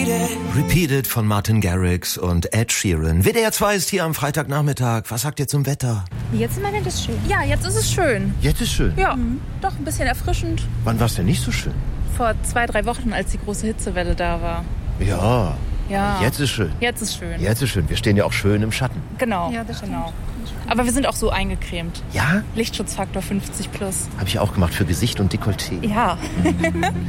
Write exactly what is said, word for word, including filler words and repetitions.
Repeated von Martin Garrix und Ed Sheeran. W D R zwei ist hier am Freitagnachmittag. Was sagt ihr zum Wetter? Jetzt im Moment ist es schön. Ja, jetzt ist es schön. Jetzt ist schön. Ja, mhm. Doch ein bisschen erfrischend. Wann war es denn nicht so schön? Vor zwei, drei Wochen, als die große Hitzewelle da war. Ja. Ja. Jetzt ist schön. Jetzt ist schön. Jetzt ist schön. Wir stehen ja auch schön im Schatten. Genau. Ja, das stimmt. Genau. Aber wir sind auch so eingecremt. Ja? Lichtschutzfaktor fünfzig plus. Habe ich auch gemacht für Gesicht und Dekolleté. Ja.